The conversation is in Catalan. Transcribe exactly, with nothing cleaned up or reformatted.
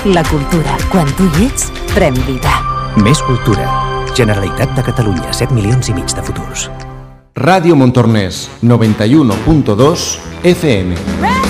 La cultura, quan tu hi ets, pren vida. Més cultura. Generalitat de Catalunya, set milions i mig de futurs. Radio Montornès, noventa y uno punto dos F M.